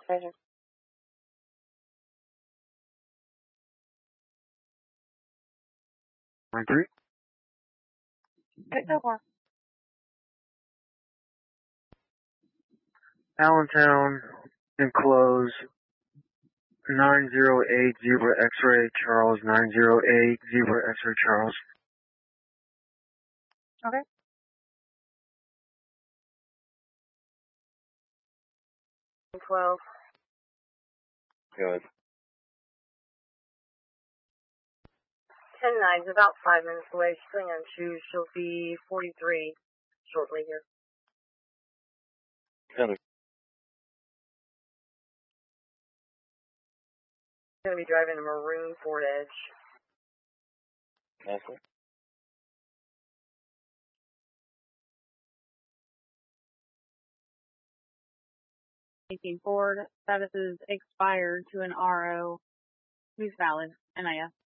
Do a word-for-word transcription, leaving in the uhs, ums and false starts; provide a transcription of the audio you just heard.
Pleasure. One three. Okay, go for it. Allentown, enclose nine zero eight Zebra X-ray Charles, nine zero eight Zebra X-ray Charles. Okay. twelve. Good. ten nine is about five minutes away. She's putting on shoes. She'll be forty-three shortly here. Heather. Going to be driving a maroon Ford Edge. Okay. eighteen Ford. Status is expired to an R O. Who's valid? N I S.